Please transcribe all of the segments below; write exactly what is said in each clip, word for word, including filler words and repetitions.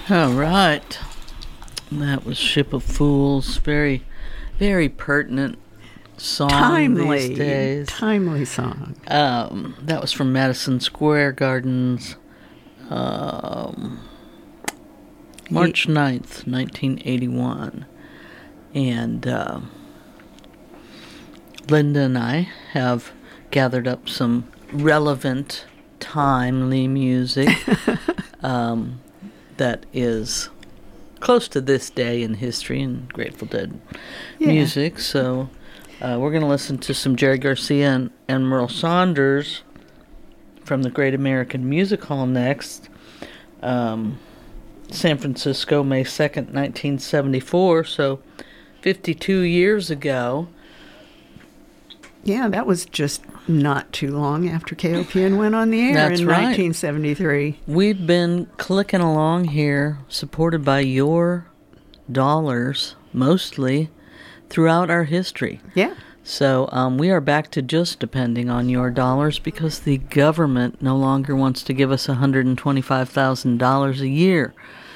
All right. That was Ship of Fools. Very, very pertinent song timely, these days. Timely song. Um, that was from Madison Square Gardens, um, March ninth, nineteen eighty-one. And uh, Linda and I have gathered up some relevant, timely music um, that is close to this day in history and Grateful Dead yeah. music. So uh, we're going to listen to some Jerry Garcia and, and Merle Saunders from the Great American Music Hall next. Um, San Francisco, May second, nineteen seventy-four, so fifty-two years ago. Yeah, that was just not too long after K O P N went on the air That's in right. nineteen seventy-three. We've been clicking along here, supported by your dollars, mostly, throughout our history. Yeah. So um, we are back to just depending on your dollars because the government no longer wants to give us one hundred twenty-five thousand dollars a year.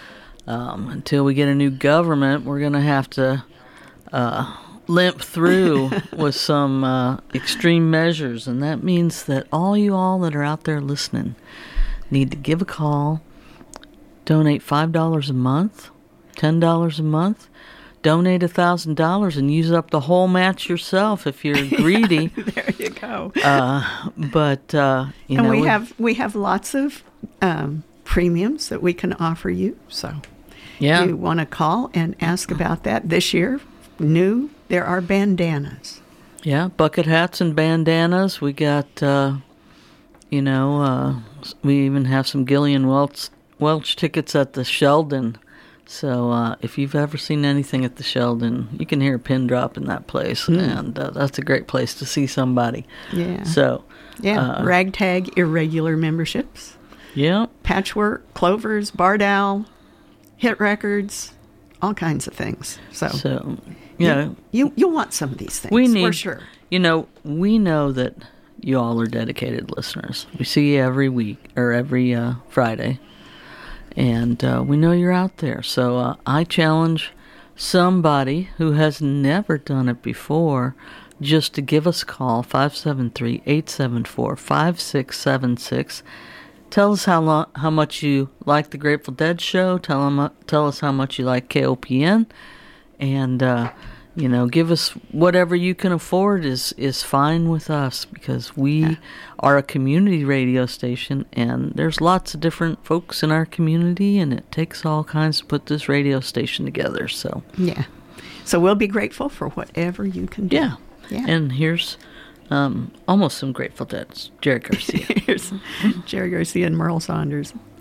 Um, until we get a new government, we're going to have to uh, limp through with some uh, extreme measures. And that means that all you all that are out there listening need to give a call, donate five dollars a month, ten dollars a month, donate one thousand dollars and use up the whole match yourself if you're greedy. There you go. Uh, but, uh, you and know. we we, have, we have lots of um, premiums that we can offer you. So yeah. you want to call and ask about that. This year, new, there are bandanas. Yeah, bucket hats and bandanas. We got, uh, you know, uh, we even have some Gillian Welch, Welch tickets at the Sheldon. So uh, if you've ever seen anything at the Sheldon, you can hear a pin drop in that place, mm. and uh, that's a great place to see somebody. Yeah. So yeah, uh, ragtag irregular memberships. Yeah. Patchwork, Clovers, Bardal, Hit Records, all kinds of things. So, so yeah, you, you you'll want some of these things. We need, for sure. You know, we know that you all are dedicated listeners. We see you every week or every uh, Friday. And uh, we know you're out there. So uh, I challenge somebody who has never done it before just to give us a call, five seven three, eight seven four, five six seven six. Tell us how lo- how much you like the Grateful Dead show. Tell, them, uh, tell us how much you like K O P N. And, uh, you know, give us whatever you can afford is, is fine with us because we yeah. are a community radio station and there's lots of different folks in our community and it takes all kinds to put this radio station together. So yeah. So we'll be grateful for whatever you can do. Yeah. Yeah. And here's um, almost some Grateful Dead. Jerry Garcia. Here's Jerry Garcia and Merle Saunders.